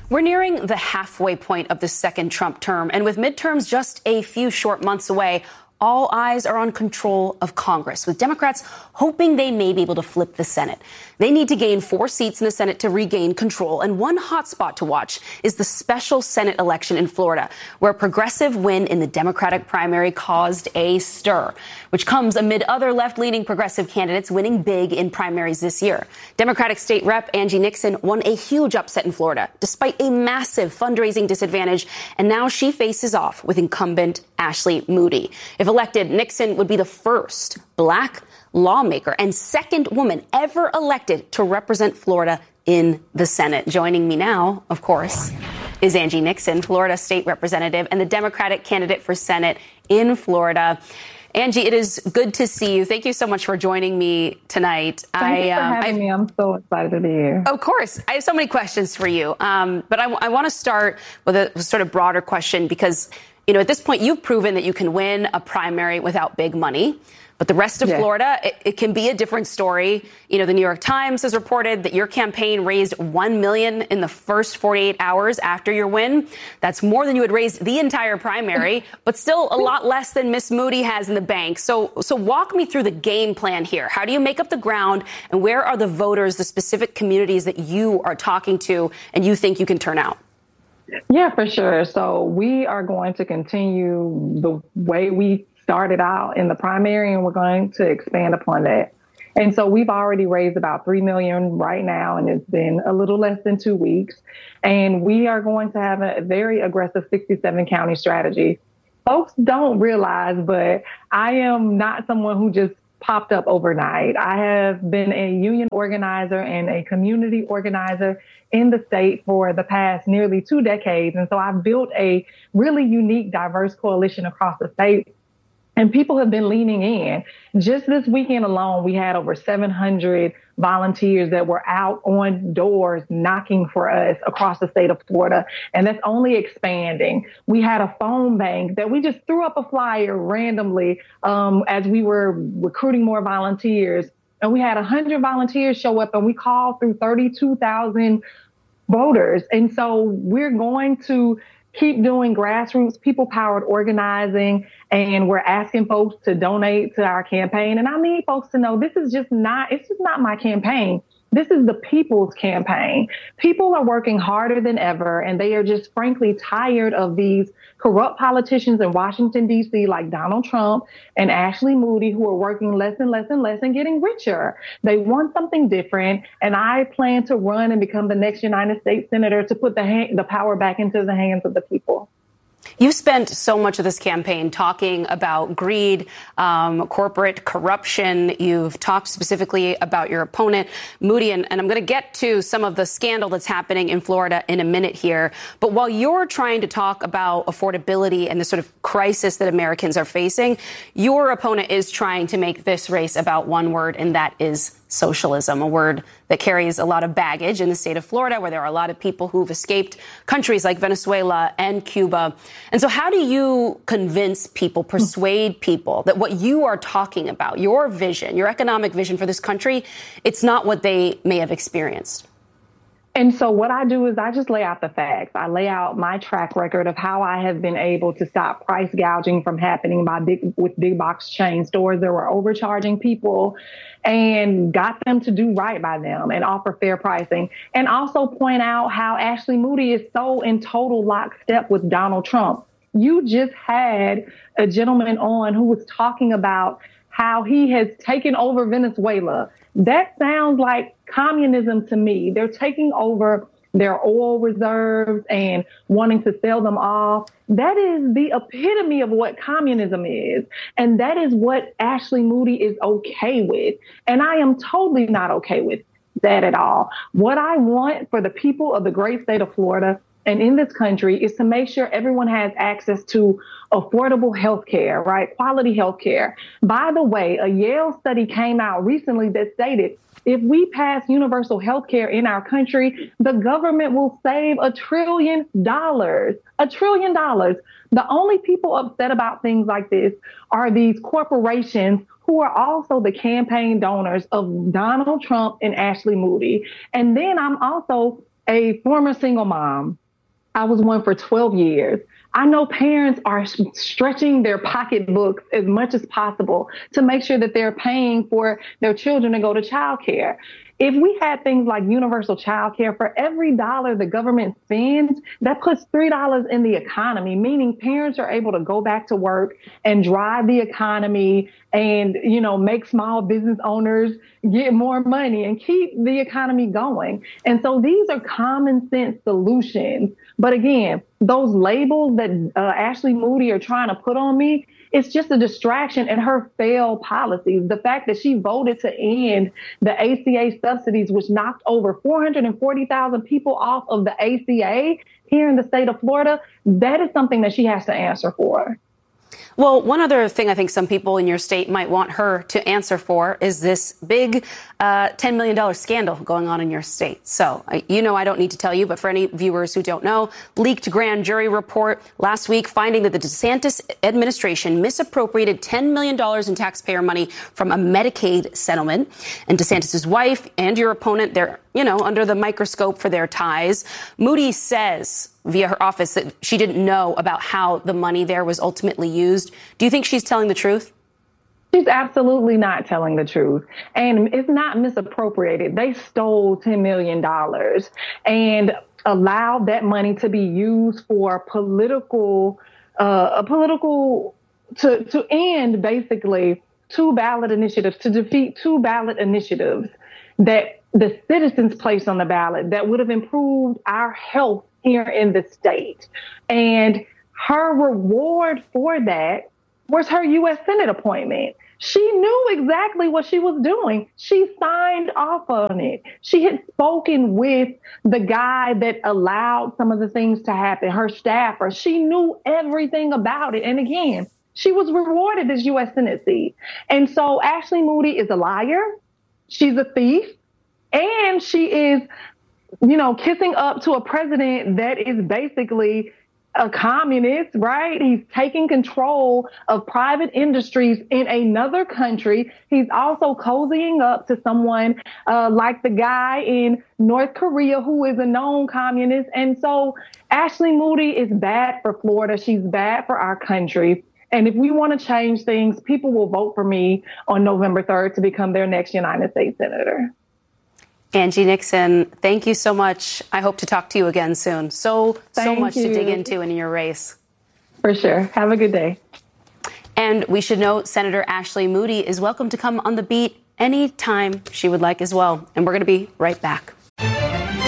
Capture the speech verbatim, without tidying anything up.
We're nearing the halfway point of the second Trump term, and with midterms just a few short months away, all eyes are on control of Congress, with Democrats hoping they may be able to flip the Senate. They need to gain four seats in the Senate to regain control. And one hot spot to watch is the special Senate election in Florida, where a progressive win in the Democratic primary caused a stir, which comes amid other left-leaning progressive candidates winning big in primaries this year. Democratic State Rep Angie Nixon won a huge upset in Florida, despite a massive fundraising disadvantage, and now she faces off with incumbent Ashley Moody. If elected, Nixon would be the first black lawmaker and second woman ever elected to represent Florida in the Senate. Joining me now, of course, is Angie Nixon, Florida State Representative and the Democratic candidate for Senate in Florida. Angie, it is good to see you. Thank you so much for joining me tonight. Thank I, you for um, having I, me. I'm so excited to be here. Of course. I have so many questions for you. Um, but I, I want to start with a sort of broader question because, you know, at this point, you've proven that you can win a primary without big money. But the rest of yes. Florida, it, it can be a different story. You know, the New York Times has reported that your campaign raised one million dollars in the first forty-eight hours after your win. That's more than you had raised the entire primary, but still a lot less than Miss Moody has in the bank. So, so walk me through the game plan here. How do you make up the ground, and where are the voters, the specific communities that you are talking to and you think you can turn out? Yeah, for sure. So we are going to continue the way we started out in the primary, and we're going to expand upon that. And so we've already raised about three million dollars right now, and it's been a little less than two weeks. And we are going to have a very aggressive sixty-seven county strategy. Folks don't realize, but I am not someone who just popped up overnight. I have been a union organizer and a community organizer in the state for the past nearly two decades. And so I've built a really unique, diverse coalition across the state. And people have been leaning in. Just this weekend alone, we had over seven hundred volunteers that were out on doors knocking for us across the state of Florida. And that's only expanding. We had a phone bank that we just threw up a flyer randomly um, as we were recruiting more volunteers. And we had one hundred volunteers show up, and we called through thirty-two thousand voters. And so we're going to keep doing grassroots, people-powered organizing, and we're asking folks to donate to our campaign. And I need folks to know this is just not, it's just not my campaign. This is the people's campaign. People are working harder than ever, and they are just frankly tired of these corrupt politicians in Washington, D C, like Donald Trump and Ashley Moody, who are working less and less and less and getting richer. They want something different, and I plan to run and become the next United States Senator to put the, ha- the power back into the hands of the people. You've spent so much of this campaign talking about greed, um, corporate corruption. You've talked specifically about your opponent, Moody, and, and I'm going to get to some of the scandal that's happening in Florida in a minute here. But while you're trying to talk about affordability and the sort of crisis that Americans are facing, your opponent is trying to make this race about one word, and that is socialism, a word that carries a lot of baggage in the state of Florida, where there are a lot of people who've escaped countries like Venezuela and Cuba. And so how do you convince people, persuade people that what you are talking about, your vision, your economic vision for this country, it's not what they may have experienced? And so what I do is I just lay out the facts. I lay out my track record of how I have been able to stop price gouging from happening by big, with big box chain stores that were overcharging people, and got them to do right by them and offer fair pricing. And also point out how Ashley Moody is so in total lockstep with Donald Trump. You just had a gentleman on who was talking about how he has taken over Venezuela. That sounds like communism to me. They're taking over their oil reserves and wanting to sell them off. That is the epitome of what communism is. And that is what Ashley Moody is okay with. And I am totally not okay with that at all. What I want for the people of the great state of Florida and in this country is to make sure everyone has access to affordable health care, right? Quality health care. By the way, a Yale study came out recently that stated if we pass universal health care in our country, the government will save a trillion dollars, a trillion dollars. The only people upset about things like this are these corporations who are also the campaign donors of Donald Trump and Ashley Moody. And then I'm also a former single mom. I was one for twelve years. I know parents are stretching their pocketbooks as much as possible to make sure that they're paying for their children to go to childcare. If we had things like universal childcare, for every dollar the government spends, that puts three dollars in the economy, meaning parents are able to go back to work and drive the economy and, you know, make small business owners get more money and keep the economy going. And so these are common sense solutions. But again, those labels that uh, Ashley Moody are trying to put on me, it's just a distraction and her failed policies. The fact that she voted to end the A C A subsidies, which knocked over four hundred forty thousand people off of the A C A here in the state of Florida, that is something that she has to answer for. Well, one other thing I think some people in your state might want her to answer for is this big uh, ten million dollars scandal going on in your state. So, uh, you know, I don't need to tell you, but for any viewers who don't know, leaked grand jury report last week finding that the DeSantis administration misappropriated ten million dollars in taxpayer money from a Medicaid settlement. And DeSantis' wife and your opponent, they're, you know, under the microscope for their ties. Moody says via her office that she didn't know about how the money there was ultimately used. Do you think she's telling the truth? She's absolutely not telling the truth. And it's not misappropriated. They stole ten million dollars and allowed that money to be used for political, uh, a political, to, to end basically two ballot initiatives, to defeat two ballot initiatives that the citizens placed on the ballot that would have improved our health here in the state. And her reward for that was her U S Senate appointment. She knew exactly what she was doing. She signed off on it. She had spoken with the guy that allowed some of the things to happen, her staffer. She knew everything about it. And again, she was rewarded this U S Senate seat. And so Ashley Moody is a liar. She's a thief. And she is, you know, kissing up to a president that is basically a communist, right? He's taking control of private industries in another country. He's also cozying up to someone uh, like the guy in North Korea who is a known communist. And so Ashley Moody is bad for Florida. She's bad for our country. And if we want to change things, people will vote for me on November third to become their next United States Senator. Angie Nixon, thank you so much. I hope to talk to you again soon. So, thank so much you. to dig into in your race. For sure. Have a good day. And we should note Senator Ashley Moody is welcome to come on the beat anytime she would like as well. And we're going to be right back.